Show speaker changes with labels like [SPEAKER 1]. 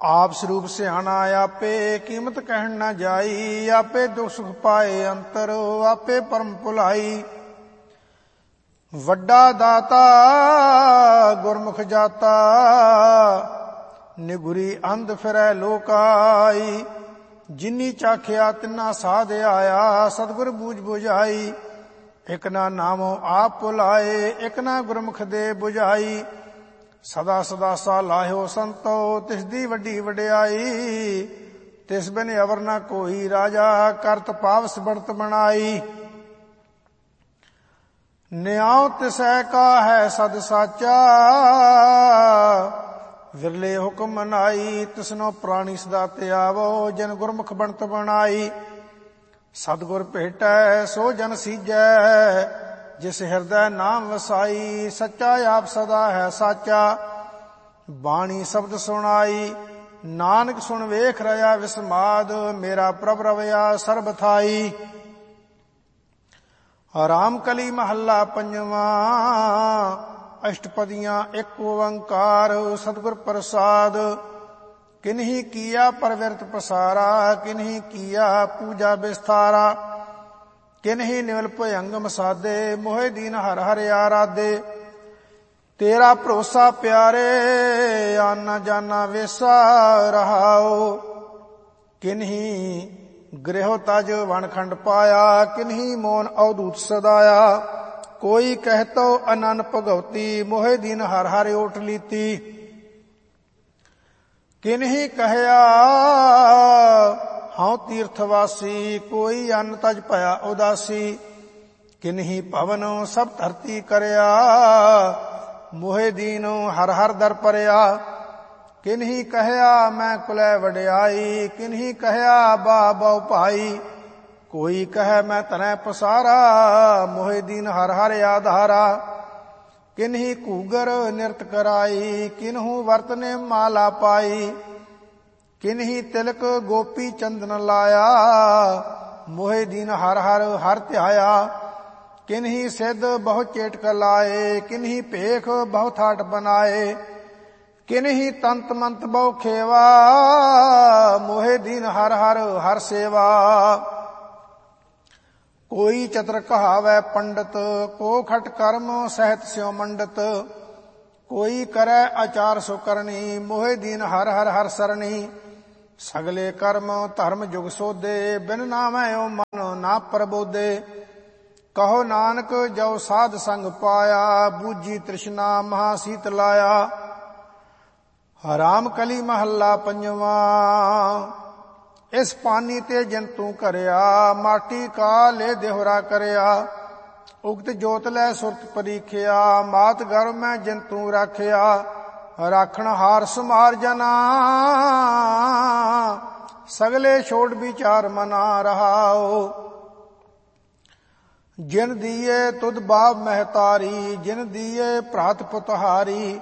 [SPEAKER 1] आप स्वरूप सियाणा आपे कीमत कहन न जाई। आपे दुख सुख पाए अंतर आपे परम भुलाई। वड्डा दाता गुरमुख जाता निगुरी अंध फिरै लोकाई। जिनी चाखिया तिना साध आया सतगुर बूझ बुझाई। एक ना नामो आप भुलाए एक ना गुरमुख दे बुझाई। सदा सदा सा लाहियो संतो तिसदी वड्डी वड्याई। तिस बिन अवर न कोई राजा करत पावस बढ़त बनाई। न्याव तिसै का है सद साचा विरले हुक्म मनाई। तिसनो प्राणी सदा त्यावो जन गुरमुख बनत बनाई। सतगुर भेटै सो जन सीजै जिस हृदय नाम वसाई। सच्चा आप सदा है साचा बाणी शब्द सुनाई। नानक सुन वेख रया विस्माद मेरा प्रभ रवया सर्ब थाई। राम कली महला पंजवा अष्टपदियां एक ओंकार सतगुर प्रसाद। किन्हीं किया परविरत पसारा किन्हीं किया पूजा विस्तारा। किन्हीं निवल भयंगम साधे मोहे दीन हर हर आराधे। तेरा भरोसा प्यारे आना जाना वेसा रहाओ। किन्हीं गृह तज वनखंड पाया किन्हीं मोन अवधूत सदाया। कोई कहतो अनन भगवती मोहे दीन हर हर ओट लीती। किन्हीं कहया हाँ तीर्थवासी कोई अन्न तज भया उदासी। किन्हीं भवन सब धरती करया मोहे दीनो हर हर दर परया। किन्हीं कहया मैं कुलै वड्याई किन्हीं कहया बा बहु भाई। कोई कह मैं तनै पसारा मोहे दीन हर हर आधारा। किन्हीं कूगर निरत कराई किन्हू वर्तने माला पाई। किन्हीं तिलक गोपी चंदन लाया मोहे दीन हर हर हर ध्याया। किन्हीं सिद्ध बहु चेटक लाए किन्हीं पेख बहु थाट बनाए। किन्हीं तंत मंत बहु खेवा मोहे दीन हर हर हर सेवा। कोई चतर कहावै पंडित को खट कर्म सहत स्यो मंडित। कोई करे आचार सो करनी मोहे दीन हर हर हर सरणी। सगले कर्म धर्म जुग सोधे बिन नामै ओ मन ना प्रबोधे। कहो नानक जो साध संग पाया बूझी तृष्णा महा सीत लाया। राम कली महला पंजवा इस पानी ते जंतु करया माटी का ले देहरा करया। उगत जोत लै सुरत परीखिया मात गर्भ में जंतु राखिया। राखण हार सुमार जना सगले छोड़ विचार मना रहाओ। जिन दिए तुद बाप महतारी जिन दिए भ्रात पुतहारी।